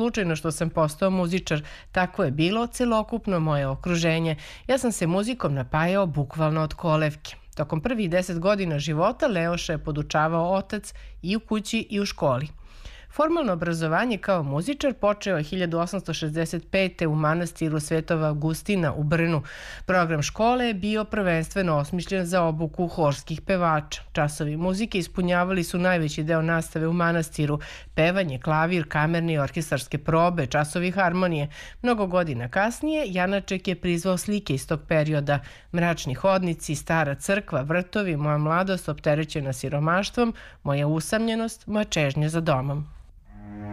slučajno što sam postao muzičar, tako je bilo celokupno moje okruženje. Ja sam se muzikom napajao bukvalno od kolevke. Tokom prvih 10 godina života Leoša je podučavao otac i u kući i u školi. Formalno obrazovanje kao muzičar počeo je 1865. u manastiru Svetog Avgustina u Brnu. Program škole je bio prvenstveno osmišljen za obuku horskih pevača. Časovi muzike ispunjavali su najveći deo nastave u manastiru: pevanje, klavir, kamerni i orkestarske probe, časovi harmonije. Mnogo godina kasnije Janaček je prizvao slike iz tog perioda: mračni hodnici, stara crkva, vrtovi, moja mladost opterećena siromaštvom, moja usamljenost, moja čežnja za domom.